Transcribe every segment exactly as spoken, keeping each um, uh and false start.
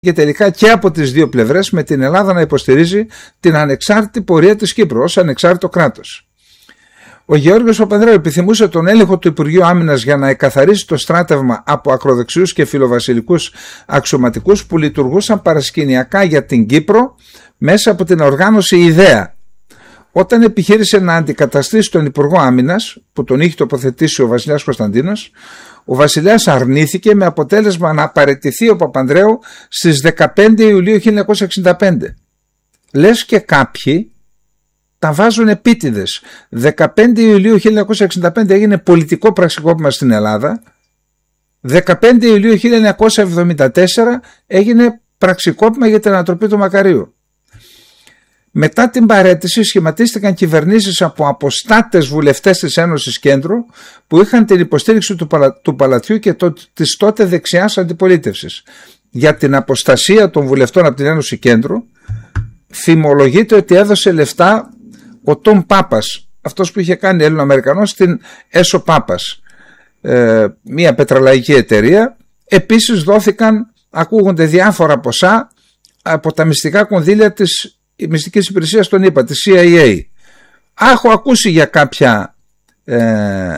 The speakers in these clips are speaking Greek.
και τελικά και από τις δύο πλευρές, με την Ελλάδα να υποστηρίζει την ανεξάρτητη πορεία της Κύπρου ως ανεξάρτητο κράτος. Ο Γεώργιος Παπανδρέου επιθυμούσε τον έλεγχο του Υπουργείου Άμυνας για να εκαθαρίσει το στράτευμα από ακροδεξιούς και φιλοβασιλικούς αξιωματικούς που λειτουργούσαν παρασκηνιακά για την Κύπρο μέσα από την οργάνωση Ιδέα. Όταν επιχείρησε να αντικαταστήσει τον Υπουργό Άμυνας, που τον είχε τοποθετήσει ο βασιλιάς Κωνσταντίνος, ο βασιλιάς αρνήθηκε, με αποτέλεσμα να παραιτηθεί ο Παπανδρέου στις δεκαπέντε Ιουλίου χίλια εννιακόσια εξήντα πέντε. Λες και κάποιοι τα βάζουν επίτηδες. δεκαπέντε Ιουλίου χίλια εννιακόσια εξήντα πέντε έγινε πολιτικό πραξικόπημα στην Ελλάδα. δεκαπέντε Ιουλίου χίλια εννιακόσια εβδομήντα τέσσερα έγινε πραξικόπημα για την ανατροπή του Μακαρίου. Μετά την παραίτηση σχηματίστηκαν κυβερνήσεις από αποστάτες βουλευτές της Ένωσης Κέντρου που είχαν την υποστήριξη του, παλα... του Παλατιού και το... της τότε δεξιάς αντιπολίτευσης. Για την αποστασία των βουλευτών από την Ένωση Κέντρου φημολογείται ότι έδωσε λεφτά ο Τον Πάπας, αυτός που είχε κάνει Έλληνο-Αμερικανός, στην Έσο Πάπας, ε, μια πετρελαϊκή εταιρεία. Επίσης δόθηκαν, ακούγονται διάφορα ποσά από τα μυστικά κονδύλια της μυστικής υπηρεσίας των ΗΠΑ, της σι άι έι. Έχω ακούσει για κάποια ε,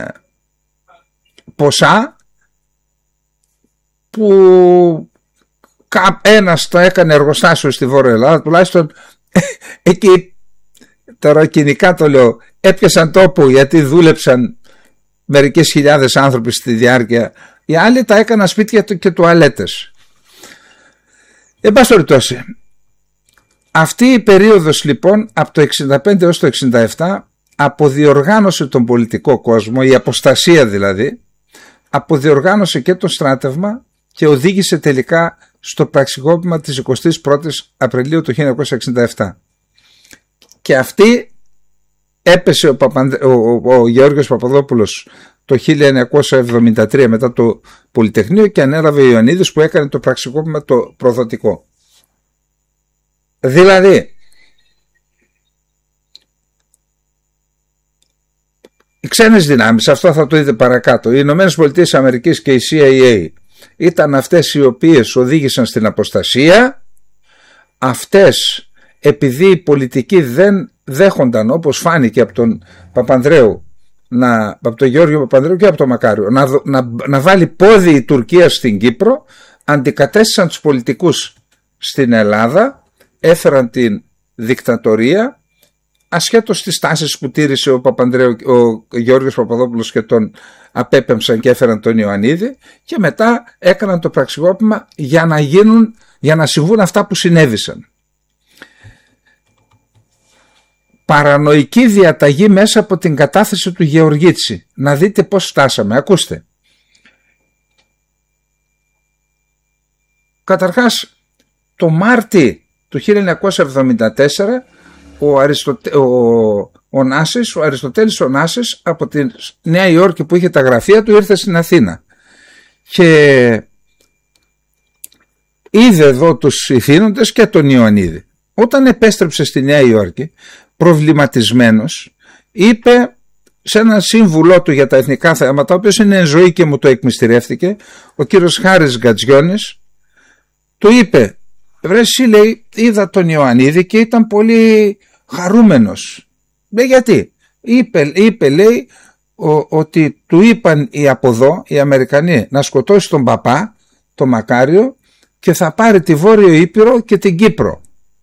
ποσά που ένας το έκανε εργοστάσιο στη Βόρεια Ελλάδα, τουλάχιστον εκεί, τώρα κοινικά το λέω, έπιασαν τόπο γιατί δούλεψαν μερικές χιλιάδες άνθρωποι στη διάρκεια. Οι άλλοι τα έκαναν σπίτια και τουαλέτες. Εν πάση περιπτώσει, αυτή η περίοδος λοιπόν από το εξήντα πέντε έως το εξήντα επτά αποδιοργάνωσε τον πολιτικό κόσμο, η αποστασία δηλαδή, αποδιοργάνωσε και το στράτευμα και οδήγησε τελικά στο πραξικόπημα της εικοστής πρώτης Απριλίου του χίλια εννιακόσια εξήντα επτά. Και αυτή έπεσε ο, Παπανδε... ο, ο, ο Γεώργιος Παπαδόπουλος το χίλια εννιακόσια εβδομήντα τρία μετά το Πολυτεχνείο και ανέλαβε ο Ιωαννίδης που έκανε το πραξικόπημα το προδοτικό. Δηλαδή, οι ξένες δυνάμεις, αυτό θα το δείτε παρακάτω, οι Ηνωμένες Πολιτείες Αμερικής και η σι άι έι ήταν αυτές οι οποίες οδήγησαν στην αποστασία. Αυτές, επειδή οι πολιτικοί δεν δέχονταν, όπως φάνηκε από τον Παπανδρέου, να, από τον Γεώργιο Παπανδρέου και από τον Μακάριο, να, να, να βάλει πόδι η Τουρκία στην Κύπρο, αντικατέστησαν τους πολιτικούς στην Ελλάδα, έφεραν την δικτατορία, ασχέτως τις τάσεις που τήρησε ο, Παπανδρέου, ο Γεώργιος Παπαδόπουλος και τον απέπεμψαν και έφεραν τον Ιωαννίδη, και μετά έκαναν το πραξικόπημα για να γίνουν, για να συμβούν αυτά που συνέβησαν. Παρανοϊκή διαταγή μέσα από την κατάθεση του Γεωργίτση. Να δείτε πώς φτάσαμε. Ακούστε. Καταρχάς, το Μάρτι του χίλια εννιακόσια εβδομήντα τέσσερα ο, Αριστοτε... ο... ο Νάσης, ο Αριστοτέλης ο Νάσης, από τη Νέα Υόρκη που είχε τα γραφεία του, ήρθε στην Αθήνα και είδε εδώ τους ηθήνοντες και τον Ιωαννίδη. Όταν επέστρεψε στη Νέα Υόρκη, προβληματισμένος, είπε σε έναν σύμβουλό του για τα εθνικά θέματα, ο οποίος είναι εν ζωή και μου το εκμυστηρεύτηκε, ο κύριος Χάρης Γκατζιώνης, του είπε: βρε εσύ, λέει, είδα τον Ιωαννίδη και ήταν πολύ χαρούμενος. Λέει, γιατί? Είπε, είπε λέει, ο, ότι του είπαν οι από εδώ, οι Αμερικανοί, να σκοτώσει τον παπά, τον Μακάριο, και θα πάρει τη Βόρειο Ήπειρο και την Κύπρο.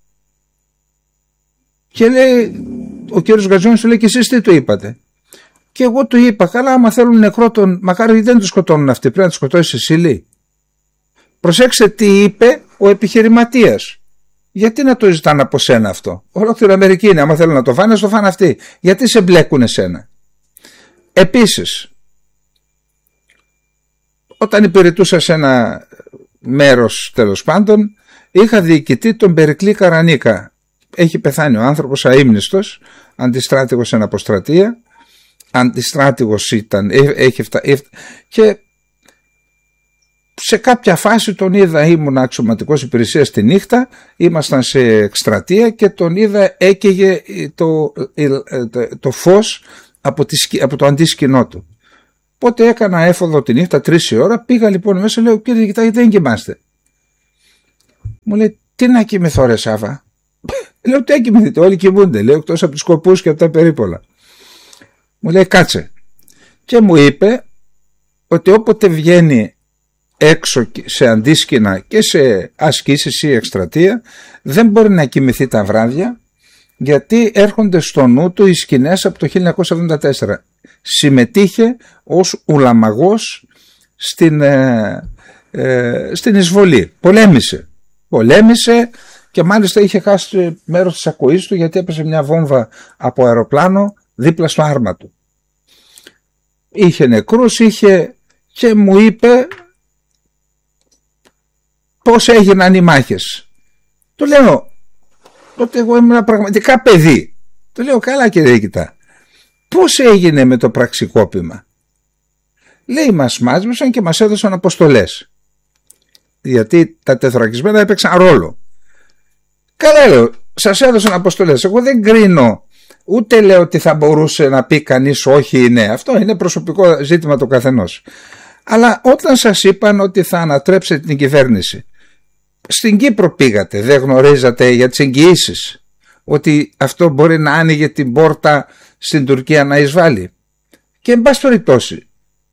Και λέει, ο κύριος Γκατζιώνης του λέει, και εσείς τι του είπατε? Και εγώ του είπα, καλά, άμα θέλουν νεκρό τον Μακάριο, γιατί δεν του σκοτώνουν αυτοί, πρέπει να του σκοτώσει εσύ, λέει. Προσέξτε τι είπε ο επιχειρηματίας. Γιατί να το ζητάνε από σένα αυτό? Ολόκληρη Αμερική είναι, άμα θέλουν να το φάνε, το φάνε αυτοί. Γιατί σε μπλέκουν εσένα? Επίσης, όταν υπηρετούσα σε ένα μέρος, τέλος πάντων, είχα διοικητή τον Περικλή Καρανίκα. Έχει πεθάνει ο άνθρωπος αείμνηστος, αντιστράτηγος εν αποστρατεία, αντιστράτηγος ήταν, έχει φτα... και σε κάποια φάση τον είδα, ήμουν αξιωματικός υπηρεσίας τη νύχτα, ήμασταν σε εκστρατεία και τον είδα, έκαιγε το, το, το φως από, τη, από το αντίσκηνό του. Οπότε έκανα έφοδο τη νύχτα, τρεις η ώρα, πήγα λοιπόν μέσα, λέω, κύριε κοιτά, γιατί δεν κοιμάστε? Μου λέει, τι να κοιμηθώ ρε Σάβα? Λέω, τι να κοιμηθείτε, όλοι κοιμούνται, λέω, εκτός από τους κοπούς και από τα περίπολα. Μου λέει, κάτσε. Και μου είπε ότι όποτε βγαίνει έξω σε αντίσκηνα και σε ασκήσεις ή εκστρατεία, δεν μπορεί να κοιμηθεί τα βράδια, γιατί έρχονται στο νου του οι σκηνές από το χίλια εννιακόσια εβδομήντα τέσσερα. Συμμετείχε ως ουλαμαγός στην, ε, ε, στην εισβολή. Πολέμησε. Πολέμησε και μάλιστα είχε χάσει μέρος της ακοής του, γιατί έπεσε μια βόμβα από αεροπλάνο δίπλα στο άρμα του. Είχε νεκρούς, είχε, και μου είπε πώς έγιναν οι μάχες. Του λέω, τότε εγώ ήμουν πραγματικά παιδί. Του λέω, καλά κύριε Κιτά, πώς έγινε με το πραξικόπημα? Λέει, μας μάζεψαν και μας έδωσαν αποστολές, γιατί τα τεθωρακισμένα έπαιξαν ρόλο. Καλά, λέω, σας έδωσαν αποστολές. Εγώ δεν κρίνω, ούτε λέω ότι θα μπορούσε να πει κανείς όχι ή ναι. Αυτό είναι προσωπικό ζήτημα του καθενός. Αλλά όταν σας είπαν ότι θα ανατρέψετε την κυβέρνηση, στην Κύπρο πήγατε, δεν γνωρίζατε για τις εγγυήσεις ότι αυτό μπορεί να άνοιγε την πόρτα στην Τουρκία να εισβάλλει? Και εν πάση περιπτώσει,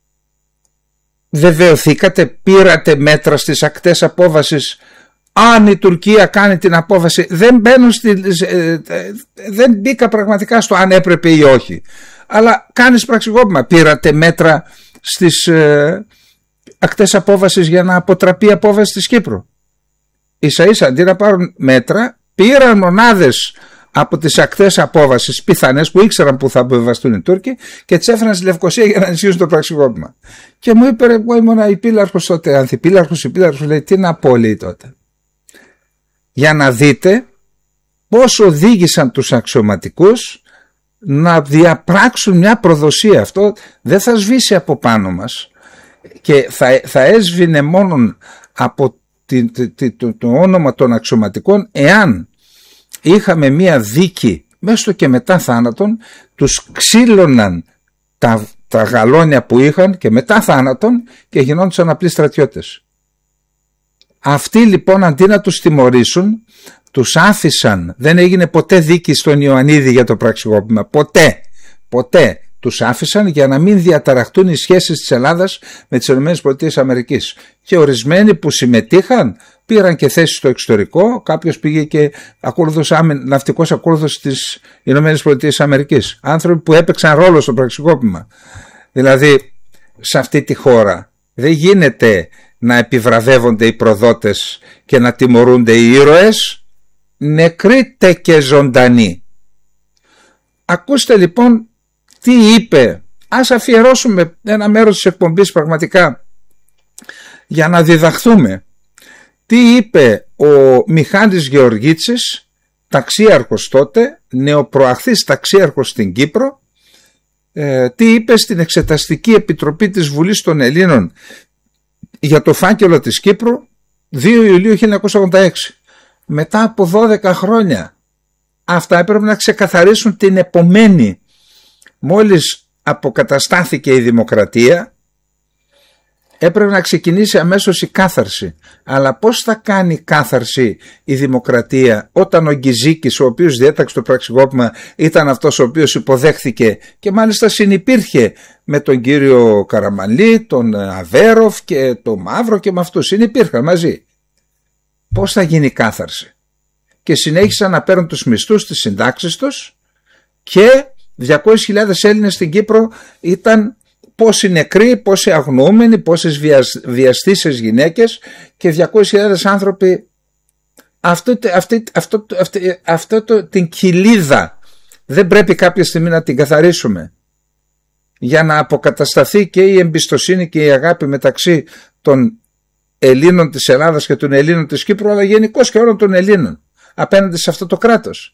βεβαιωθήκατε, πήρατε μέτρα στις ακτές απόβασης? Αν η Τουρκία κάνει την απόβαση, δεν μπαίνω στη, δεν μπήκα πραγματικά στο αν έπρεπε ή όχι, αλλά κάνεις πραξικόπημα. Πήρατε μέτρα στις ε, ακτές απόβασης για να αποτραπεί η απόβαση της Κύπρου? Ίσα ίσα αντί να πάρουν μέτρα, πήραν μονάδες από τις ακτές απόβασης πιθανές που ήξεραν που θα αποβιβαστούν οι Τούρκοι και τις έφεραν στη Λευκοσία για να ενισχύσουν το πραξικόπημα. Και μου είπε, εγώ ήμουν υπήλαρχος τότε, ανθυπήλαρχος, υπήλαρχος, λέει, τι να πω, λέει, τότε. Για να δείτε πώς οδήγησαν τους αξιωματικούς να διαπράξουν μια προδοσία. Αυτό δεν θα σβήσει από πάνω μας και θα, θα έσβηνε μόνον από την, την, το, το όνομα των αξιωματικών εάν είχαμε μια δίκη μέσω και μετά θάνατον, τους ξύλωναν τα, τα γαλόνια που είχαν και μετά θάνατον και γινόντουσαν απλοί στρατιώτες. Αυτοί λοιπόν αντί να τους τιμωρήσουν, τους άφησαν. Δεν έγινε ποτέ δίκη στον Ιωαννίδη για το πραξικόπημα. Ποτέ. Ποτέ. Τους άφησαν για να μην διαταραχτούν οι σχέσεις της Ελλάδας με τις ΗΠΑ. Και ορισμένοι που συμμετείχαν πήραν και θέσεις στο εξωτερικό. Κάποιος πήγε και ακόλουθος, ναυτικός ακόλουθος στις ΗΠΑ. Άνθρωποι που έπαιξαν ρόλο στο πραξικόπημα. Δηλαδή σε αυτή τη χώρα δεν γίνεται να επιβραβεύονται οι προδότες και να τιμωρούνται οι ήρωες, νεκροί και ζωντανοί. Ακούστε λοιπόν τι είπε. Ας αφιερώσουμε ένα μέρος της εκπομπής πραγματικά για να διδαχθούμε. Τι είπε ο Μιχάλης Γεωργίτσης, ταξίαρχος τότε, νεοπροαχθής ταξίαρχος στην Κύπρο, ε, τι είπε στην Εξεταστική Επιτροπή της Βουλής των Ελλήνων για το φάκελο της Κύπρου δύο Ιουλίου χίλια εννιακόσια ογδόντα έξι. Μετά από δώδεκα χρόνια αυτά έπρεπε να ξεκαθαρίσουν την επομένη. Μόλις αποκαταστάθηκε η δημοκρατία έπρεπε να ξεκινήσει αμέσως η κάθαρση. Αλλά πώς θα κάνει κάθαρση η δημοκρατία όταν ο Γκυζίκης, ο οποίος διέταξε το πραξικόπημα, ήταν αυτός ο οποίος υποδέχθηκε και μάλιστα συνυπήρχε με τον κύριο Καραμανλή, τον Αβέροφ και τον Μαύρο και με αυτούς συνυπήρχαν μαζί. Πώς θα γίνει κάθαρση? Και συνέχισαν να παίρνουν τους μισθούς, τις συντάξεις τους και διακόσιες χιλιάδες Έλληνες στην Κύπρο ήταν πόσοι νεκροί, πόσοι αγνοούμενοι, πόσες βιαστήσεις γυναίκες και διακόσιες χιλιάδες άνθρωποι. Αυτό, αυτό, αυτό, αυτό, αυτό το, την κοιλίδα δεν πρέπει κάποια στιγμή να την καθαρίσουμε για να αποκατασταθεί και η εμπιστοσύνη και η αγάπη μεταξύ των Ελλήνων της Ελλάδας και των Ελλήνων της Κύπρου, αλλά γενικώς και όλων των Ελλήνων απέναντι σε αυτό το κράτος.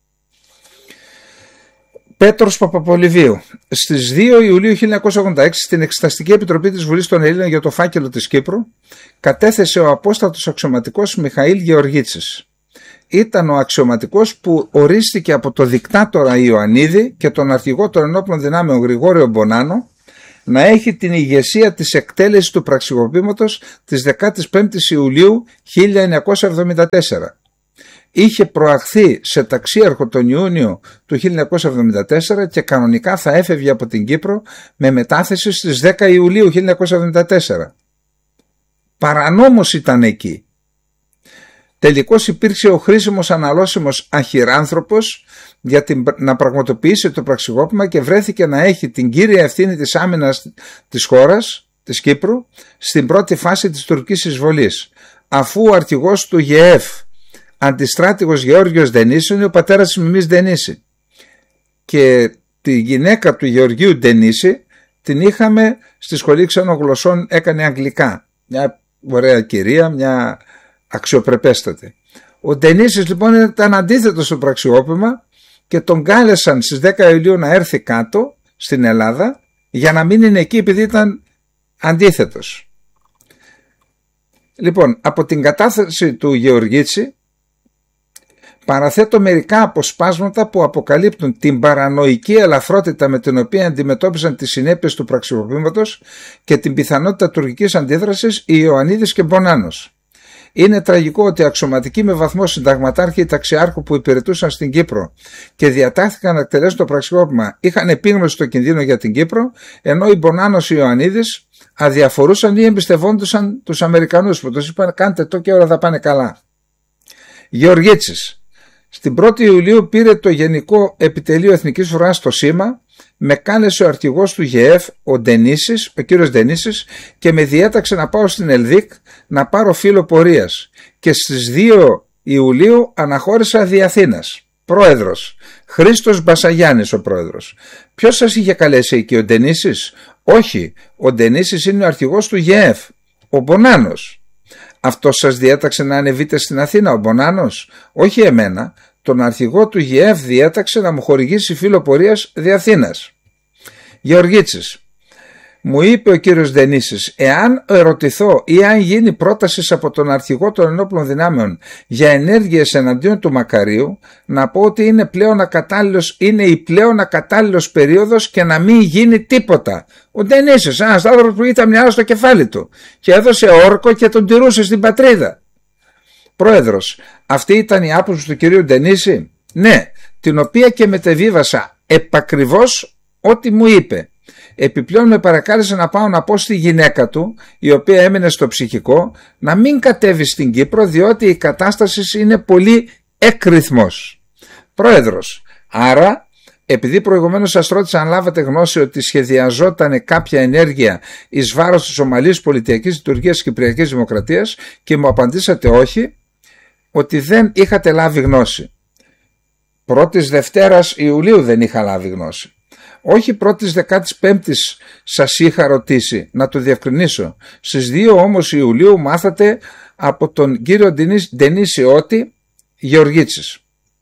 Πέτρος Παπαπολιβίου. Στις δύο Ιουλίου χίλια εννιακόσια ογδόντα έξι στην Εξεταστική Επιτροπή της Βουλής των Ελλήνων για το φάκελο της Κύπρου κατέθεσε ο απόστατος αξιωματικός Μιχαήλ Γεωργίτσης. Ήταν ο αξιωματικός που ορίστηκε από το δικτάτορα Ιωαννίδη και τον αρχηγό των ενόπλων δυνάμεων Γρηγόριο Μπονάνο να έχει την ηγεσία της εκτέλεσης του πραξικοπήματος της δεκάτης πέμπτης Ιουλίου χίλια εννιακόσια εβδομήντα τέσσερα. Είχε προαχθεί σε ταξίαρχο τον Ιούνιο του χίλια εννιακόσια εβδομήντα τέσσερα και κανονικά θα έφευγε από την Κύπρο με μετάθεση στις δέκα Ιουλίου χίλια εννιακόσια εβδομήντα τέσσερα. Παρανόμως ήταν εκεί. Τελικώς υπήρξε ο χρήσιμος αναλώσιμος αχυράνθρωπος για την, να πραγματοποιήσει το πραξικόπημα και βρέθηκε να έχει την κύρια ευθύνη της άμυνας της χώρας, της Κύπρου, στην πρώτη φάση της τουρκικής εισβολής, αφού ο αρχηγός του ΓΕΕΦ, αντιστράτηγος Γεώργιος Δενήσης, είναι ο πατέρας της Μιμής Δενήση, και τη γυναίκα του Γεωργίου Δενήση την είχαμε στη σχολή ξένων γλωσσών, έκανε αγγλικά, μια ωραία κυρία, μια αξιοπρεπέστατη. Ο Ντενίσης λοιπόν ήταν αντίθετος στο πραξιόπημα και τον κάλεσαν στις δέκα Ιουλίου να έρθει κάτω στην Ελλάδα για να μην είναι εκεί επειδή ήταν αντίθετος. Λοιπόν, από την κατάθεση του Γεωργίτση παραθέτω μερικά αποσπάσματα που αποκαλύπτουν την παρανοϊκή ελαφρότητα με την οποία αντιμετώπισαν τις συνέπειες του πραξικοπήματος και την πιθανότητα τουρκικής αντίδρασης οι Ιωαννίδης και Μπονάνος. Είναι τραγικό ότι αξιωματικοί με βαθμό συνταγματάρχη ή ταξιάρχου που υπηρετούσαν στην Κύπρο και διατάχθηκαν να εκτελέσουν το πραξικόπημα είχαν επίγνωση στο κινδύνο για την Κύπρο, ενώ οι Μπονάνος ή Ιωαννίδης αδιαφορούσαν ή εμπιστευόντουσαν τους Αμερικανούς που τους είπαν κάντε το και όλα θα πάνε καλά. Γεωργίτσης. Στην πρώτη Ιουλίου πήρε το Γενικό Επιτελείο Εθνικής Φρουράς στο Σήμα, με κάλεσε ο αρχηγός του ΓΕΕΦ, ο Ντενήσης, ο κύριος Ντενήσης, και με διέταξε να πάω στην Ελδίκ να πάρω φύλλο πορείας, και στις δύο Ιουλίου αναχώρησα δι' Αθήνας. Πρόεδρος. Χρήστος Μπασαγιάννης ο πρόεδρος. Ποιος σας είχε καλέσει εκεί, ο Ντενήσης? Όχι, ο Ντενήσης είναι ο αρχηγός του ΓΕΕΦ, ο Μπονάνος. Αυτός σας διέταξε να ανεβείτε στην Αθήνα, ο Μπονάνος? Όχι εμένα, τον αρχηγό του ΓΕΕΦ διέταξε να μου χορηγήσει φύλλο πορείας δι' Αθήνας. Γεωργίτσης. Μου είπε ο κύριος Δενήσης, εάν ερωτηθώ ή αν γίνει πρόταση από τον αρχηγό των ενόπλων δυνάμεων για ενέργειες εναντίον του Μακαρίου, να πω ότι είναι, πλέον ακατάλληλος, είναι η πλέον ακατάλληλος περίοδος και να μην γίνει τίποτα. Ο Δενήσης, ένας άνθρωπος που ήταν μια στο κεφάλι του και έδωσε όρκο και τον τηρούσε στην πατρίδα. Πρόεδρος, αυτή ήταν η άποψη του κυρίου Ντενήση? Ναι, την οποία και μετεβίβασα επακριβώς ό,τι μου είπε. Επιπλέον με παρακάλεσε να πάω να πω στη γυναίκα του, η οποία έμενε στο ψυχικό, να μην κατέβει στην Κύπρο διότι η κατάσταση είναι πολύ εκρηθμός. Πρόεδρος, άρα επειδή προηγουμένως σας ρώτησα αν λάβατε γνώση ότι σχεδιαζόταν κάποια ενέργεια εις βάρος της ομαλής πολιτιακής λειτουργίας της Κυπριακής Δημοκρατίας και μου απαντήσατε όχι, ότι δεν είχατε λάβει γνώση. Πρώτης Δευτέρας Ιουλίου δεν είχα λάβει γνώση. Όχι πρώτης δεκάτης πέμπτης σας είχα ρωτήσει, να το διευκρινίσω. Στις δύο όμως Ιουλίου μάθατε από τον κύριο Ντενήση ότι Γεωργίτσης.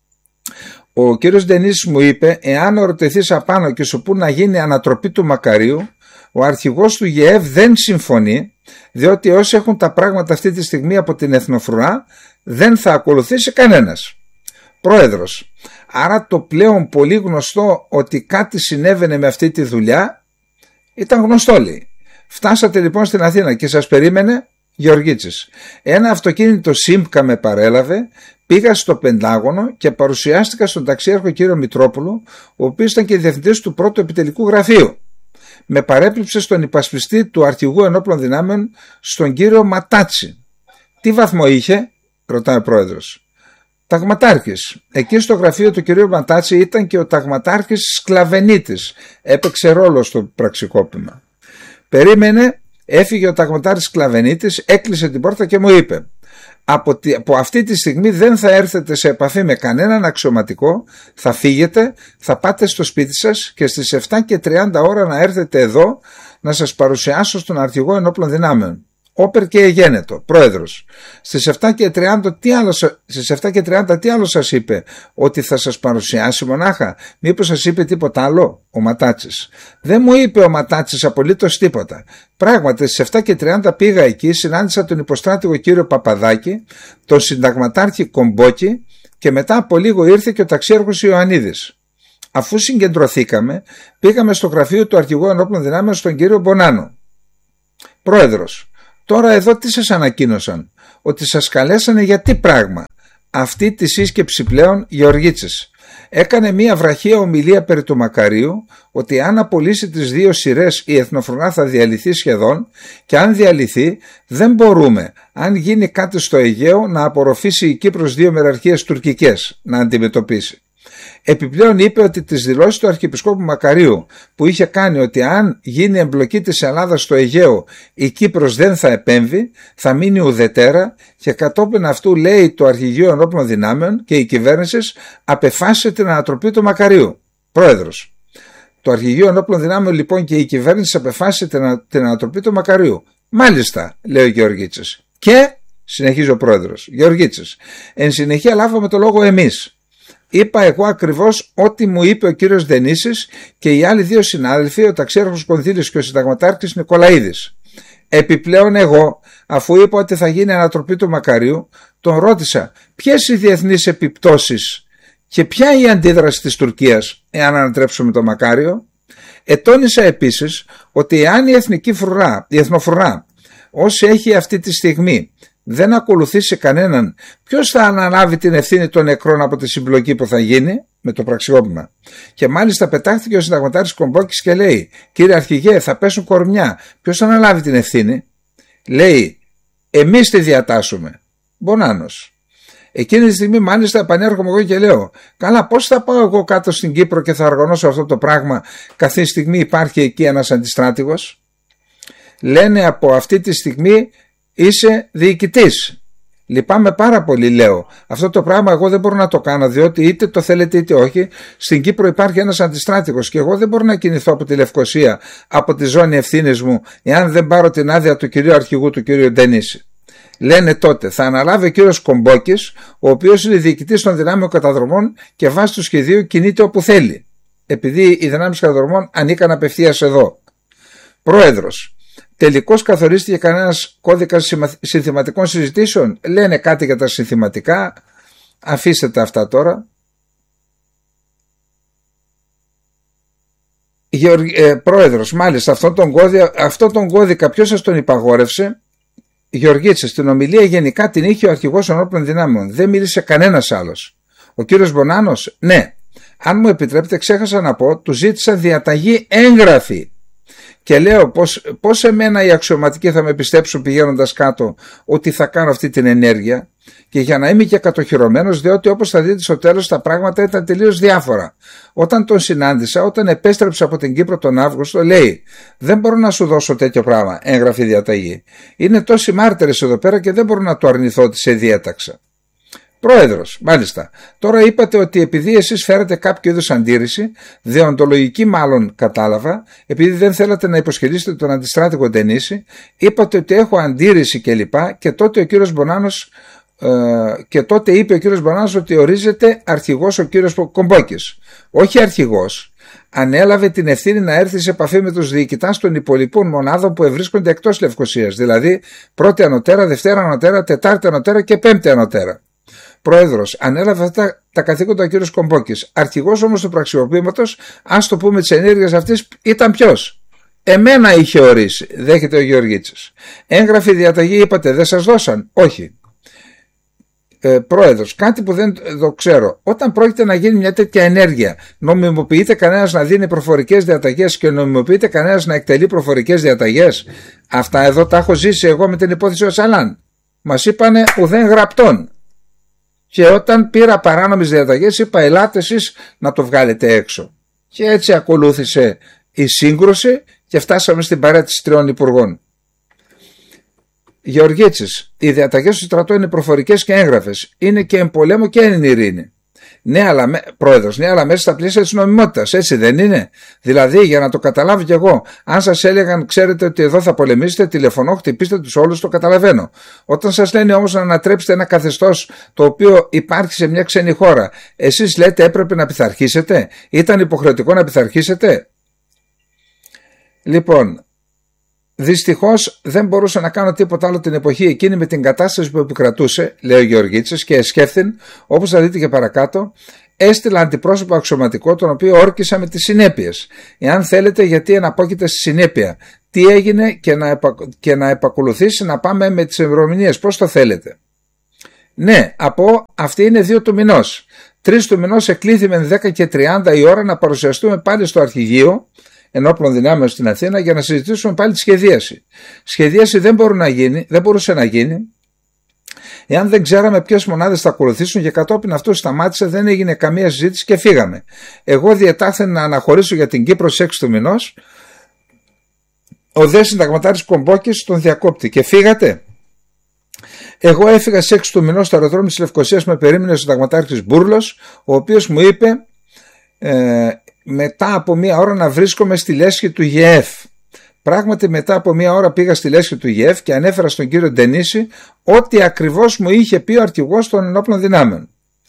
Ο κύριος Ντενήσης μου είπε, εάν ρωτηθείς απάνω και σου πούν να γίνει ανατροπή του Μακαρίου, ο αρχηγός του ΓΕΕΒ δεν συμφωνεί, διότι όσοι έχουν τα πράγματα αυτή τη στιγμή από την Εθνοφρουρά δεν θα ακολουθήσει κανένας. Πρόεδρος, άρα το πλέον πολύ γνωστό ότι κάτι συνέβαινε με αυτή τη δουλειά ήταν γνωστό, λέει. Φτάσατε λοιπόν στην Αθήνα και σας περίμενε Γεωργίτσης. Ένα αυτοκίνητο ΣΥΜΚΑ με παρέλαβε, πήγα στο Πεντάγωνο και παρουσιάστηκα στον ταξίαρχο κύριο Μητρόπουλο, ο οποίος ήταν και διευθυντής του πρώτου επιτελικού γραφείου. Με παρέπληψε στον υπασπιστή του αρχηγού ενόπλων δυνάμεων, στον κύριο Ματάτσι. Τι βαθμό είχε, ρωτάει ο πρόεδρος. Ταγματάρχης. Εκεί στο γραφείο του κυρίου Ματάτσι ήταν και ο ταγματάρχης Σκλαβενίτης. Έπαιξε ρόλο στο πραξικόπημα. Περίμενε, έφυγε ο ταγματάρχης Σκλαβενίτης, έκλεισε την πόρτα και μου είπε, από, τη, από αυτή τη στιγμή δεν θα έρθετε σε επαφή με κανέναν αξιωματικό, θα φύγετε, θα πάτε στο σπίτι σας και στις επτά και τριάντα ώρα να έρθετε εδώ να σας παρουσιάσω στον αρχηγό ενόπλων δυνάμεων. Όπερ και εγένετο, πρόεδρος. Στις επτά και τριάντα τι άλλο, στις επτά και τριάντα τι άλλο σας είπε, ότι θα σας παρουσιάσει μονάχα? Μήπως σας είπε τίποτα άλλο? Ο Ματάτσης. Δεν μου είπε ο Ματάτσης απολύτως τίποτα. Πράγματι στις επτά και τριάντα πήγα εκεί, συνάντησα τον υποστράτηγο κύριο Παπαδάκη, τον συνταγματάρχη Κομπόκη και μετά από λίγο ήρθε και ο ταξίαρχος Ιωαννίδης. Αφού συγκεντρωθήκαμε, πήγαμε στο γραφείο του Αρχηγού Ενόπλων Δυνάμεων, στον κύριο Μπονάνο. Πρόεδρος, τώρα εδώ τι σας ανακοίνωσαν? Ότι σας καλέσανε για τι πράγμα? Αυτή τη σύσκεψη πλέον Γεωργίτσης. Έκανε μία βραχία ομιλία περί του Μακαρίου, ότι αν απολύσει τις δύο σειρές η Εθνοφρονά θα διαλυθεί σχεδόν, και αν διαλυθεί δεν μπορούμε, αν γίνει κάτι στο Αιγαίο, να απορροφήσει η Κύπρος δύο μεραρχίες τουρκικές να αντιμετωπίσει. Επιπλέον είπε ότι τις δηλώσεις του Αρχιεπισκόπου Μακαρίου που είχε κάνει ότι αν γίνει εμπλοκή της Ελλάδας στο Αιγαίο η Κύπρος δεν θα επέμβει, θα μείνει ουδετέρα, και κατόπιν αυτού λέει το Αρχηγείο Ενόπλων Δυνάμεων και η κυβέρνηση απεφάσισε την ανατροπή του Μακαρίου. Πρόεδρος, το Αρχηγείο Ενόπλων Δυνάμεων λοιπόν και η κυβέρνηση απεφάσισε την ανατροπή του Μακαρίου. Μάλιστα, λέει ο Γεωργίτσης. Και, συνεχίζει ο πρόεδρος, Γεωργίτσης, εν συνεχεία λάβαμε το λόγο εμείς. Είπα εγώ ακριβώς ό,τι μου είπε ο κύριος Δενήσης και οι άλλοι δύο συνάδελφοι, ο ταξίαρχος Κονδύλης και ο συνταγματάρχης Νικολαίδης. Επιπλέον εγώ, αφού είπα ότι θα γίνει ανατροπή του Μακαρίου, τον ρώτησα ποιες οι διεθνείς επιπτώσεις και ποια η αντίδραση της Τουρκίας εάν ανατρέψουμε το Μακάριο. Ετώνησα επίσης ότι εάν η εθνική φρουρά, η εθνοφρουρά, όσοι έχει αυτή τη στιγμή, δεν ακολουθήσει κανέναν, ποιος θα αναλάβει την ευθύνη των νεκρών από τη συμπλοκή που θα γίνει με το πραξιόπημα? Και μάλιστα πετάχτηκε ο συνταγματάρχης Κομπόκης και λέει, κύριε Αρχηγέ, θα πέσουν κορμιά, ποιος θα αναλάβει την ευθύνη? Λέει, εμείς τη διατάσσουμε. Μπονάνος. Εκείνη τη στιγμή μάλιστα επανέρχομαι εγώ και λέω, καλά, πώς θα πάω εγώ κάτω στην Κύπρο και θα οργανώσω αυτό το πράγμα, καθή στιγμή υπάρχει εκεί ένας αντιστράτηγος? Λένε από αυτή τη στιγμή είσαι διοικητής. Λυπάμαι πάρα πολύ, λέω. Αυτό το πράγμα εγώ δεν μπορώ να το κάνω, διότι είτε το θέλετε είτε όχι, στην Κύπρο υπάρχει ένας αντιστράτηγος και εγώ δεν μπορώ να κινηθώ από τη Λευκοσία, από τη ζώνη ευθύνης μου, εάν δεν πάρω την άδεια του κυρίου Αρχηγού, του κυρίου Ντενίση. Λένε τότε, θα αναλάβει ο κύριος Κομπόκης, ο οποίος είναι διοικητής των δυνάμεων καταδρομών και βάσει του σχεδίου κινείται όπου θέλει, επειδή οι δυνάμεις καταδρομών ανήκαν απευθείας εδώ. Πρόεδρος. Τελικώς καθορίστηκε κανένας κώδικας συνθηματικών συζητήσεων? Λένε κάτι για τα συνθηματικά, αφήστε τα αυτά τώρα. Ε, πρόεδρος, μάλιστα αυτόν τον, κώδικα, αυτόν τον κώδικα ποιος σας τον υπαγόρευσε? Γεωργίτσης, στην ομιλία γενικά την είχε ο Αρχηγός Ενόπλων Δυνάμεων, δεν μίλησε κανένας άλλος. Ο κύριος Μπονάνος, ναι, αν μου επιτρέπετε ξέχασα να πω, του ζήτησα διαταγή έγγραφη. Και λέω πως, πως εμένα οι αξιωματικοί θα με πιστέψουν πηγαίνοντας κάτω ότι θα κάνω αυτή την ενέργεια, και για να είμαι και κατοχυρωμένος, διότι όπως θα δείτε στο τέλος τα πράγματα ήταν τελείως διάφορα. Όταν τον συνάντησα, όταν επέστρεψα από την Κύπρο τον Αύγουστο, λέει, δεν μπορώ να σου δώσω τέτοιο πράγμα, έγγραφη διαταγή. Είναι τόσοι μάρτυρες εδώ πέρα και δεν μπορώ να το αρνηθώ ότι σε διέταξα. Πρόεδρος, μάλιστα. Τώρα είπατε ότι επειδή εσείς φέρετε κάποιο είδους αντίρρηση, δεοντολογική μάλλον κατάλαβα, επειδή δεν θέλατε να υποσχελίσετε τον αντιστράτηγο Ντενίση, είπατε ότι έχω αντίρρηση κλπ. Και, και τότε ο κύριος Μπονάνος ε, και τότε είπε ο κύριος Μπονάνος ότι ορίζεται αρχηγός ο κύριος Κομπόκης. Όχι αρχηγός. Ανέλαβε την ευθύνη να έρθει σε επαφή με τους διοικητάς των υπολοιπών μονάδων που ευρίσκονται εκτός Λευκοσίας, δηλαδή πρώτη ανωτέρα, δευτέρα ανωτέρα, τετάρτη ανωτέρα και πέμπτη ανωτέρα. Πρόεδρος, ανέλαβε αυτά τα καθήκοντα ο κύριος Κομπόκης. Αρχηγός όμως του πραξιοποιήματος, ας το πούμε, της ενέργειας αυτής ήταν ποιος? Εμένα είχε ορίσει, δέχεται ο Γεωργίτσης. Έγγραφη διαταγή είπατε, δεν σας δώσαν? Όχι. Ε, πρόεδρος, κάτι που δεν το ξέρω. Όταν πρόκειται να γίνει μια τέτοια ενέργεια, νομιμοποιείται κανένας να δίνει προφορικές διαταγές και νομιμοποιείται κανένας να εκτελεί προφορικές διαταγές? Αυτά εδώ τα έχω ζήσει εγώ με την υπόθεση ο Σαλάν. Μας είπανε ουδέν γραπτών. Και όταν πήρα παράνομες διαταγές είπα ελάτε εσείς να το βγάλετε έξω. Και έτσι ακολούθησε η σύγκρουση και φτάσαμε στην παρέτηση τριών υπουργών. Γεωργίτσης, οι διαταγές του στρατού είναι προφορικές και έγγραφες. Είναι και εν πολέμο και εν ειρήνη. Ναι, αλλά, πρόεδρος, ναι, αλλά μέσα στα πλαίσια της νομιμότητας, έτσι δεν είναι? Δηλαδή, για να το καταλάβω κι εγώ, αν σας έλεγαν, ξέρετε ότι εδώ θα πολεμήσετε, τηλεφωνώ, χτυπήστε τους όλους, το καταλαβαίνω. Όταν σας λένε όμως να ανατρέψετε ένα καθεστώς το οποίο υπάρχει σε μια ξένη χώρα, εσείς λέτε έπρεπε να πειθαρχήσετε? Ήταν υποχρεωτικό να πειθαρχήσετε? Λοιπόν, δυστυχώς δεν μπορούσα να κάνω τίποτα άλλο την εποχή εκείνη με την κατάσταση που επικρατούσε, λέει ο Γεωργίτσης, και εσκέφθην, όπως θα δείτε και παρακάτω, έστειλα αντιπρόσωπο αξιωματικό, τον οποίο όρκισα με τις συνέπειες. Εάν θέλετε, γιατί εναπόκειται στη συνέπεια. Τι έγινε και να, επα... και να επακολουθήσει να πάμε με τις ημερομηνίες. Πώς το θέλετε? Ναι, από αυτή είναι δύο του μηνός. Τρεις του μηνός εκλήθη δέκα και τριάντα η ώρα να παρουσιαστούμε πάλι στο αρχηγείο ενόπλων δυνάμεων στην Αθήνα για να συζητήσουμε πάλι τη σχεδίαση. Σχεδίαση δεν, μπορεί να γίνει, δεν μπορούσε να γίνει εάν δεν ξέραμε ποιες μονάδες θα ακολουθήσουν, και κατόπιν αυτού σταμάτησε, δεν έγινε καμία συζήτηση και φύγαμε. Εγώ διετάχθη να αναχωρήσω για την Κύπρο στις έξι του μηνός. Ο δε συνταγματάρχης Κομπόκης τον διακόπτη. Και φύγατε? Εγώ έφυγα στις έξι του μηνός στο αεροδρόμιο της Λευκωσίας, με περίμενε ο συνταγματάρχης Μπούρλος, ο οποίος μου είπε ε, μετά από μία ώρα να βρίσκομαι στη λέσχη του ΓΕΕΦ. Πράγματι, μετά από μία ώρα πήγα στη λέσχη του ΓΕΕΦ και ανέφερα στον κύριο Ντενίση ό,τι ακριβώς μου είχε πει ο αρχηγός των ενόπλων δυνάμεων.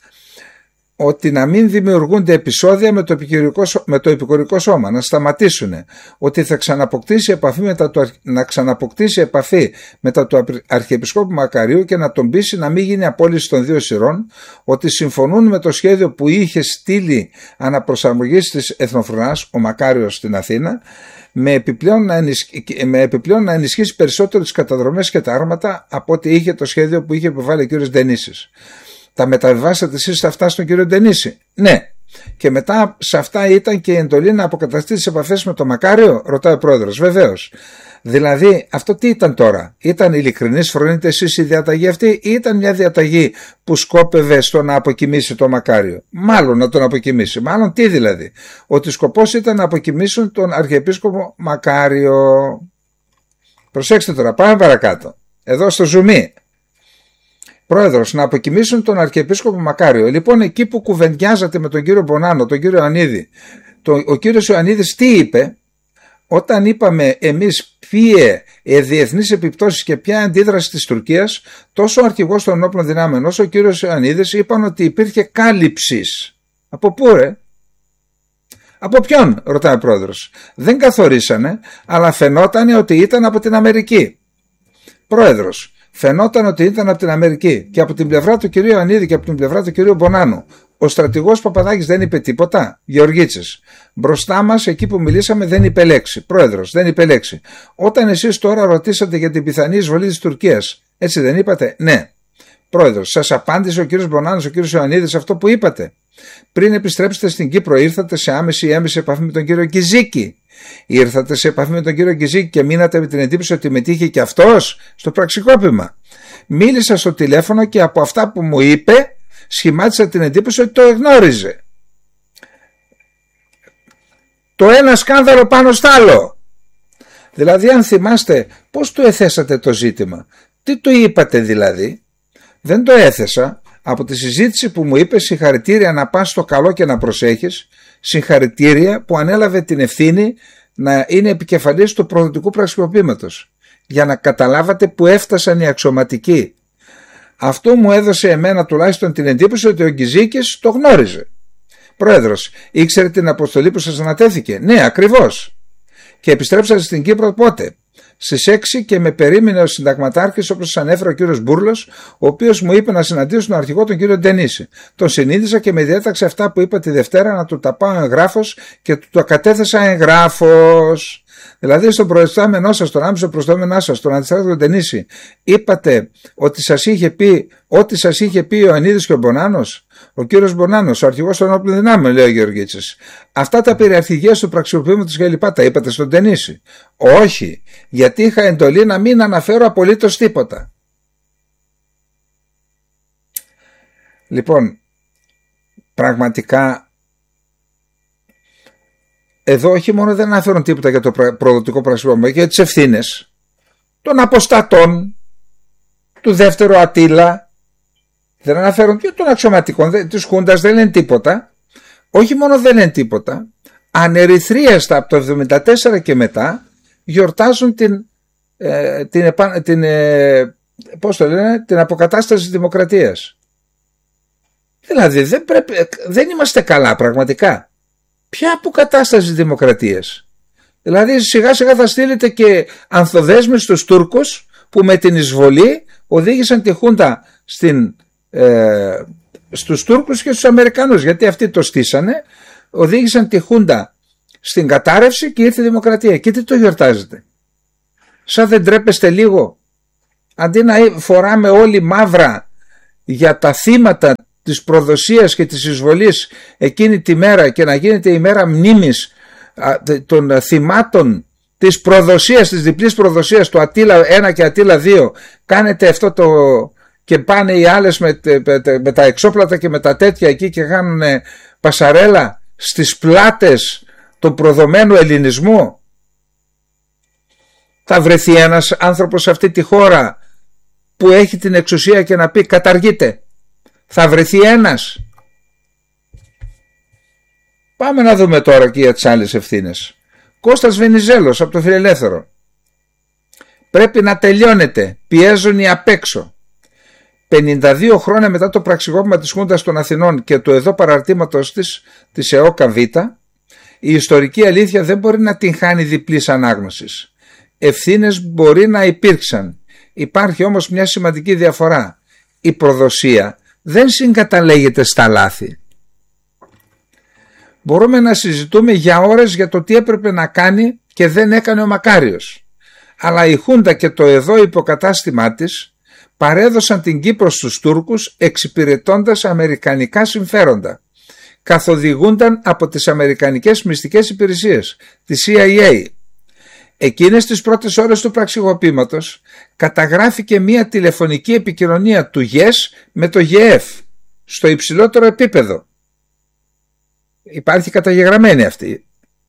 Ότι να μην δημιουργούνται επεισόδια με το, με το επικουρικό σώμα, να σταματήσουν, ότι θα ξαναποκτήσει επαφή μετά το, να ξαναποκτήσει επαφή μετά το Αρχιεπισκόπου Μακαρίου και να τον πείσει να μην γίνει απόλυση των δύο σειρών, ότι συμφωνούν με το σχέδιο που είχε στείλει αναπροσαρμογής της Εθνοφρονάς ο Μακάριος στην Αθήνα, με επιπλέον, να ενισχύ, με επιπλέον να ενισχύσει περισσότερο τις καταδρομές και τα άρματα από ό,τι είχε το σχέδιο που είχε επιβάλει ο κ. Ντενίσης. Τα μεταβιβάσατε εσείς αυτά στον κύριο Ντενίση? Ναι. Και μετά σε αυτά ήταν και η εντολή να αποκαταστήσει τις επαφές με τον Μακάριο? Ρωτάει ο πρόεδρος. Βεβαίως. Δηλαδή αυτό τι ήταν τώρα? Ήταν ειλικρινής, φρονείτε εσείς η διαταγή αυτή, ή ήταν μια διαταγή που σκόπευε στο να αποκοιμήσει τον Μακάριο? Μάλλον να τον αποκοιμήσει. Μάλλον τι δηλαδή? Ότι σκοπός ήταν να αποκοιμήσουν τον Αρχιεπίσκοπο Μακάριο. Προσέξτε τώρα, πάμε παρακάτω. Εδώ στο ζουμί. Πρόεδρος, να αποκοιμήσουν τον Αρχιεπίσκοπο Μακάριο. Λοιπόν, εκεί που κουβεντιάζατε με τον κύριο Μπονάνο, τον κύριο Ιωαννίδη, το, ο κύριος Ιωαννίδης τι είπε? Όταν είπαμε εμείς ποιε ε, διεθνείς επιπτώσεις και ποια αντίδραση της Τουρκίας, τόσο ο αρχηγός των ενόπλων δυνάμεων όσο ο κύριος Ιωαννίδης είπαν ότι υπήρχε κάλυψης. Από πού ρε? Από ποιον? Ρωτάει ο πρόεδρος. Δεν καθορίσανε, αλλά φαινόταν ότι ήταν από την Αμερική. Πρόεδρος, φαινόταν ότι ήταν από την Αμερική και από την πλευρά του κυρίου Ιωαννίδη και από την πλευρά του κυρίου Μπονάνου. Ο στρατηγός Παπαδάκης δεν είπε τίποτα? Γεωργίτσης. Μπροστά μας, εκεί που μιλήσαμε, δεν είπε λέξη. Πρόεδρος, δεν είπε λέξη. Όταν εσείς τώρα ρωτήσατε για την πιθανή εισβολή της Τουρκίας, έτσι δεν είπατε? Ναι. Πρόεδρος, σας απάντησε ο κύριος Μπονάνος, ο κύριος Ιωαννίδης αυτό που είπατε? Πριν επιστρέψετε στην Κύπρο, ήρθατε σε άμεση ή έμεση επαφή με τον κύριο Κιζίκη? Ήρθατε σε επαφή με τον κύριο Κιζίκη και μείνατε με την εντύπωση ότι μετήχε και αυτός στο πραξικόπημα? Μίλησα στο τηλέφωνο και από αυτά που μου είπε σχημάτισα την εντύπωση ότι το εγνώριζε. Το ένα σκάνδαλο πάνω στο άλλο. Δηλαδή, αν θυμάστε, πώς του εθέσατε το ζήτημα? Τι του είπατε δηλαδή? Δεν το έθεσα. Από τη συζήτηση που μου είπε, συγχαρητήρια να πας στο καλό και να προσέχεις, συγχαρητήρια που ανέλαβε την ευθύνη να είναι επικεφαλής του προδοτικού πραξικοπήματος, για να καταλάβατε που έφτασαν οι αξιωματικοί. Αυτό μου έδωσε εμένα τουλάχιστον την εντύπωση ότι ο Γκυζίκης το γνώριζε. Πρόεδρος, ήξερε την αποστολή που σας ανατέθηκε? Ναι, ακριβώς. Και επιστρέψατε στην Κύπρο πότε? Στις έξι και με περίμενε ο συνταγματάρχης, όπως σας ανέφερε ο κύριος Μπούρλος, ο οποίος μου είπε να συναντήσω τον αρχηγό τον κύριο Ντενίση. Τον συνείδησα και με διέταξε αυτά που είπα τη Δευτέρα να του τα πάω εγγράφος και του το κατέθεσα εγγράφος. Δηλαδή στον προϊστάμενό σας, τον άμεσο προϊστάμενά σας, τον αντιστράτηγο Ντενίση, είπατε ότι σας είχε πει ό,τι σας είχε πει ο Ιωαννίδης και ο Μπονάνος? Ο κύριος Μπονάνος, ο αρχηγός των ενόπλων δυνάμεων, λέει ο Γεωργίτσης. Αυτά τα περί αρχηγίας του πραξικοπήματος και λοιπά τα είπατε στον Ντενίση? Όχι, γιατί είχα εντολή να μην αναφέρω απολύτως τίποτα. Λοιπόν, πραγματικά εδώ όχι μόνο δεν αναφέρουν τίποτα για το προδοτικό πραξικόπημα, και για τις ευθύνες των αποστατών, του δεύτερου Ατήλα, δεν αναφέρουν, και των αξιωματικών της Χούντας δεν λένε τίποτα. Όχι μόνο δεν λένε τίποτα, ανερυθρίαστα από το εβδομήντα τέσσερα και μετά γιορτάζουν την, ε, την, την, ε, πώς το λένε, την αποκατάσταση της δημοκρατίας. Δηλαδή δεν, πρέπει, δεν είμαστε καλά πραγματικά. Ποια αποκατάσταση της δημοκρατίας? Δηλαδή σιγά σιγά θα στείλετε και ανθοδέσμες στους Τούρκους που με την εισβολή οδήγησαν τη Χούντα στην, ε, στους Τούρκους και στους Αμερικανούς, γιατί αυτοί το στήσανε, οδήγησαν τη Χούντα στην κατάρρευση και ήρθε η δημοκρατία. Και τι το γιορτάζετε? Σαν δεν τρέπεστε λίγο? Αντί να φοράμε όλοι μαύρα για τα θύματα της προδοσίας και της εισβολής εκείνη τη μέρα και να γίνεται η μέρα μνήμης των θυμάτων της προδοσίας, της διπλής προδοσίας του Αττήλα ένα και Αττήλα δύο, κάνετε αυτό το... και πάνε οι άλλες με, με τα εξόπλατα και με τα τέτοια εκεί και κάνουν πασαρέλα στις πλάτες του προδομένου ελληνισμού. Θα βρεθεί ένας άνθρωπος σε αυτή τη χώρα που έχει την εξουσία και να πει καταργείτε? Θα βρεθεί ένας? Πάμε να δούμε τώρα και για τις άλλες ευθύνες. Κώστας Βενιζέλος από το Φιλελεύθερο. Πρέπει να τελειώνετε, πιέζουν οι απ' έξω. πενήντα δύο χρόνια μετά το πραξικόπημα της Χούντας των Αθηνών και του εδώ παραρτήματος της, της ΕΟΚΑ Β, η ιστορική αλήθεια δεν μπορεί να την χάνει διπλής ανάγνωσης. Ευθύνες μπορεί να υπήρξαν. Υπάρχει όμως μια σημαντική διαφορά. Η προδοσία δεν συγκαταλέγεται στα λάθη. Μπορούμε να συζητούμε για ώρες για το τι έπρεπε να κάνει και δεν έκανε ο Μακάριος. Αλλά η Χούντα και το εδώ υποκατάστημά της παρέδωσαν την Κύπρο στους Τούρκους εξυπηρετώντας αμερικανικά συμφέροντα. Καθοδηγούνταν από τις αμερικανικές μυστικές υπηρεσίες, τη σι άι έι. Εκείνες τις πρώτες ώρες του πραξικοπήματος καταγράφηκε μια τηλεφωνική επικοινωνία του ΓΕΣ με το ΓΕΕΦ στο υψηλότερο επίπεδο. Υπάρχει καταγεγραμμένη αυτή.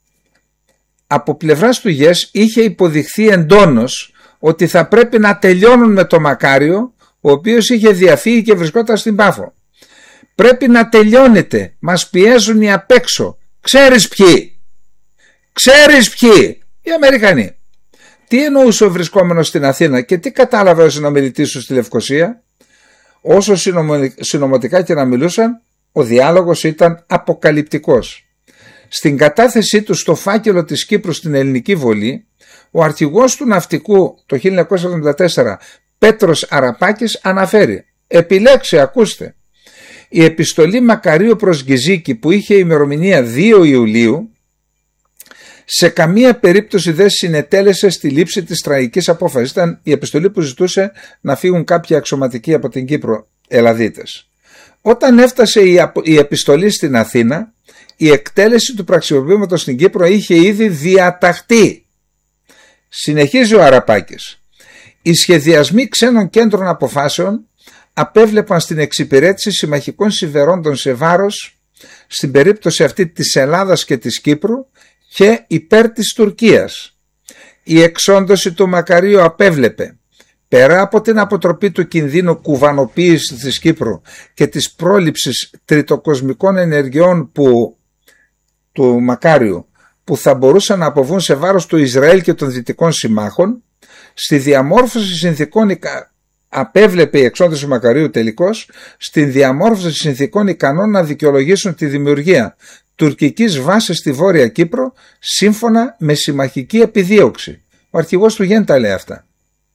Από πλευράς του ΓΕΣ είχε υποδειχθεί εντόνως ότι θα πρέπει να τελειώνουν με το Μακάριο, ο οποίος είχε διαφύγει και βρισκόταν στην Πάφο. Πρέπει να τελειώνετε, μας πιέζουν οι απ' έξω. Ξέρεις ποιοι? Ξέρεις ποιοι? Οι Αμερικανοί. Τι εννοούσε ο βρισκόμενος στην Αθήνα και τι κατάλαβε ο συνομιλητής σου στη Λευκοσία? Όσο συνωμοτικά και να μιλούσαν, ο διάλογος ήταν αποκαλυπτικός. Στην κατάθεσή του στο φάκελο της Κύπρου στην Ελληνική Βολή, ο αρχηγός του ναυτικού το χίλια εννιακόσια εβδομήντα τέσσερα, Πέτρος Αραπάκης, αναφέρει: επιλέξε, ακούστε, η επιστολή Μακαρίου προς Γκυζίκη που είχε ημερομηνία δύο Ιουλίου σε καμία περίπτωση δεν συνετέλεσε στη λήψη της τραγικής απόφασης. Ήταν η επιστολή που ζητούσε να φύγουν κάποιοι αξιωματικοί από την Κύπρο, Ελλαδίτες. Όταν έφτασε η επιστολή στην Αθήνα, η εκτέλεση του πραξικοπήματος στην Κύπρο είχε ήδη διαταχθεί. Συνεχίζει ο Αραπάκης. Οι σχεδιασμοί ξένων κέντρων αποφάσεων απέβλεπαν στην εξυπηρέτηση συμμαχικών συμφερόντων σε βάρος, στην περίπτωση αυτή της Ελλάδας και της Κύπρου, και υπέρ της Τουρκίας. Η εξόντωση του Μακαρίου απέβλεπε, πέρα από την αποτροπή του κινδύνου κουβανοποίησης της Κύπρου και της πρόληψης τριτοκοσμικών ενεργειών που, του Μακάριου που θα μπορούσαν να αποβούν σε βάρος του Ισραήλ και των δυτικών συμμάχων, στη διαμόρφωση συνθήκων απέβλεπε η εξόντωση του Μακαρίου τελικώς στην διαμόρφωση συνθήκων ικανών να δικαιολογήσουν τη δημιουργία τουρκικής βάσης στη Βόρεια Κύπρο σύμφωνα με συμμαχική επιδίωξη. Ο αρχηγός του Γεν τα λέει αυτά.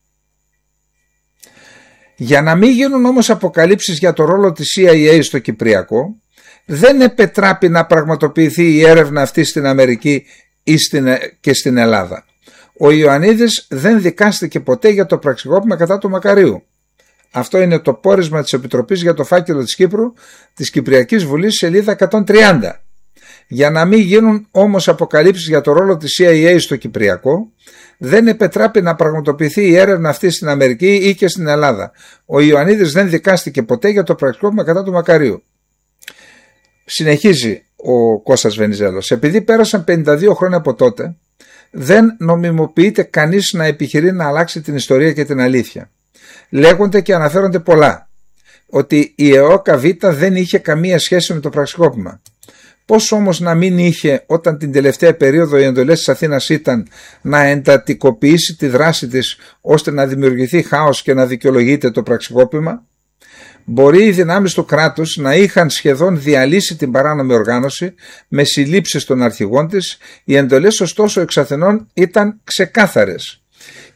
Για να μην γίνουν όμως αποκαλύψεις για το ρόλο της σι άι έι στο Κυπριακό, δεν επετράπει να πραγματοποιηθεί η έρευνα αυτή στην Αμερική ή στην, και στην Ελλάδα. Ο Ιωαννίδης δεν δικάστηκε ποτέ για το πραξικόπημα κατά του Μακαρίου. Αυτό είναι το πόρισμα της Επιτροπής για το φάκελο της Κύπρου της Κυπριακής Βουλής, σελίδα εκατόν τριάντα. Για να μην γίνουν όμως αποκαλύψεις για το ρόλο της σι άι έι στο Κυπριακό, δεν επετράπει να πραγματοποιηθεί η έρευνα αυτή στην Αμερική ή και στην Ελλάδα. Ο Ιωαννίδης δεν δικάστηκε ποτέ για το πραξικόπημα κατά του Μακαρίου. Συνεχίζει ο Κώστας Βενιζέλος. Επειδή πέρασαν πενήντα δύο χρόνια από τότε, δεν νομιμοποιείται κανείς να επιχειρεί να αλλάξει την ιστορία και την αλήθεια. Λέγονται και αναφέρονται πολλά. Ότι η ΕΟΚΑ Β δεν είχε καμία σχέση με το πραξικόπημα. Πώς όμως να μην είχε όταν την τελευταία περίοδο οι εντολές της Αθήνας ήταν να εντατικοποιήσει τη δράση της ώστε να δημιουργηθεί χάος και να δικαιολογείται το πραξικόπημα? Μπορεί οι δυνάμεις του κράτους να είχαν σχεδόν διαλύσει την παράνομη οργάνωση με συλλήψεις των αρχηγών της, οι εντολές ωστόσο εξ Αθηνών ήταν ξεκάθαρες.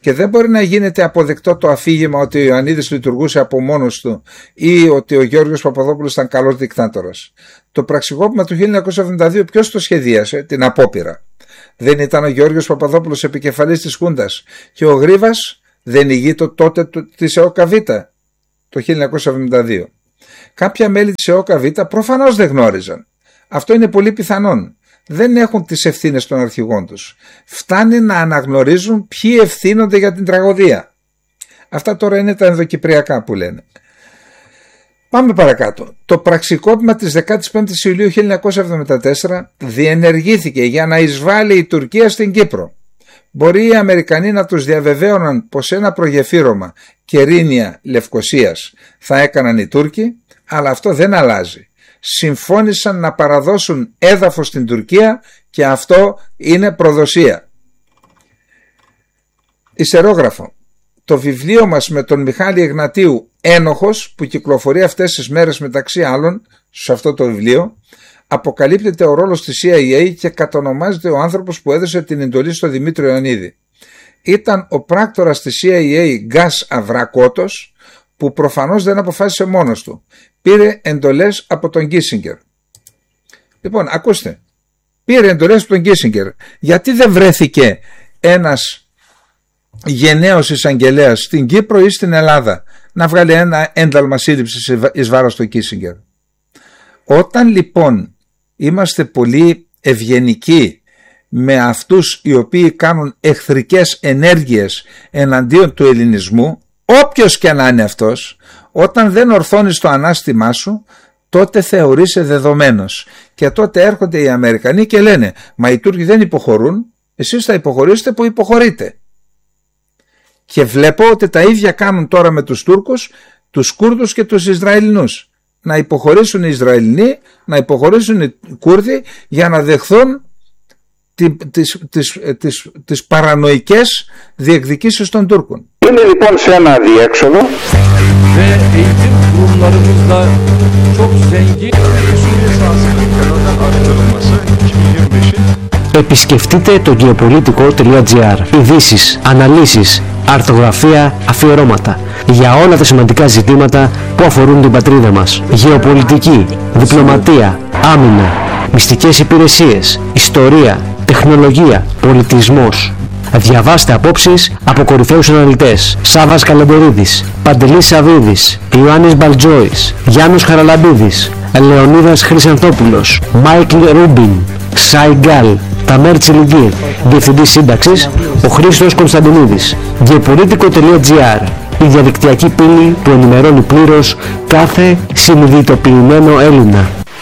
Και δεν μπορεί να γίνεται αποδεκτό το αφήγημα ότι ο Ιωαννίδης λειτουργούσε από μόνος του ή ότι ο Γεώργιος Παπαδόπουλος ήταν καλός δικτάτορας. Το πραξικόπημα του χίλια εννιακόσια εβδομήντα δύο ποιος το σχεδίασε, την απόπειρα? Δεν ήταν ο Γεώργιος Παπαδόπουλος επικεφαλής της Χούντας και ο Γρίβας δεν ηγείτο τότε της ΕΟΚΑΒ το χίλια εννιακόσια εβδομήντα δύο? Κάποια μέλη της ΕΟΚΑΒ προφανώς δεν γνώριζαν. Αυτό είναι πολύ πιθανόν. Δεν έχουν τις ευθύνες των αρχηγών τους. Φτάνει να αναγνωρίζουν ποιοι ευθύνονται για την τραγωδία. Αυτά τώρα είναι τα ενδοκυπριακά που λένε. Πάμε παρακάτω. Το πραξικόπημα της δεκάτης πέμπτης Ιουλίου χίλια εννιακόσια εβδομήντα τέσσερα διενεργήθηκε για να εισβάλλει η Τουρκία στην Κύπρο. Μπορεί οι Αμερικανοί να τους διαβεβαίωναν πως ένα προγεφύρωμα Κερίνια Λευκοσίας θα έκαναν οι Τούρκοι, αλλά αυτό δεν αλλάζει. Συμφώνησαν να παραδώσουν έδαφος στην Τουρκία και αυτό είναι προδοσία. Ισερόγραφο. Το βιβλίο μας με τον Μιχάλη Εγνατίου «Ένοχος» που κυκλοφορεί αυτές τις μέρες μεταξύ άλλων σε αυτό το βιβλίο, αποκαλύπτεται ο ρόλος της σι άι έι και κατονομάζεται ο άνθρωπος που έδωσε την εντολή στο Δημήτριο Ιωαννίδη. Ήταν ο πράκτορας της σι άι έι Γκάς Αβρακότος, που προφανώς δεν αποφάσισε μόνος του. Πήρε εντολές από τον Κίσινγκερ. Λοιπόν, ακούστε. Πήρε εντολές από τον Κίσινγκερ. Γιατί δεν βρέθηκε ένας γενναίος εισαγγελέας στην Κύπρο ή στην Ελλάδα να βγάλει ένα ένταλμα σύλληψης εις βάρος του Κίσινγκερ? Όταν λοιπόν είμαστε πολύ ευγενικοί με αυτούς οι οποίοι κάνουν εχθρικές ενέργειες εναντίον του ελληνισμού, όποιος και να είναι αυτός, όταν δεν ορθώνεις το ανάστημά σου, τότε θεωρείσαι δεδομένος. Και τότε έρχονται οι Αμερικανοί και λένε, μα οι Τούρκοι δεν υποχωρούν, εσείς θα υποχωρήσετε που υποχωρείτε. Και βλέπω ότι τα ίδια κάνουν τώρα με τους Τούρκους, τους Κούρδους και τους Ισραηλινούς. Να υποχωρήσουν οι Ισραηλινοί, να υποχωρήσουν οι Κούρδοι για να δεχθούν τις, τις, τις, τις παρανοϊκές διεκδικήσεις των Τούρκων. Είναι λοιπόν σε ένα αδιέξοδο. Επισκεφτείτε το γεωπολίτικο τελεία τζι άρ. Ειδήσεις, αναλύσεις, αρθογραφία, αφιερώματα για όλα τα σημαντικά ζητήματα που αφορούν την πατρίδα μας. Γεωπολιτική, διπλωματία, άμυνα, μυστικές υπηρεσίες, ιστορία, τεχνολογία, πολιτισμός. Διαβάστε απόψεις από κορυφαίους αναλυτές: Σάββας Καλεντερίδης, Παντελής Σαββίδης, Ιωάννης Μπαλτζόης, Γιάννος Χαραλαμπίδης, Λεωνίδας Χρυσανθόπουλος, Μάικλ Ρούμπιν, Σάι Γκάλ, Ταμέρ Τσιλιγκή. Διευθυντής σύνταξης ο Χρήστος Κωνσταντινίδης. γεωπολίτικο τελεία τζι άρ, η διαδικτυακή πύλη που ενημερώνει πλήρως κάθε συνειδητοποιημένο Έλληνα.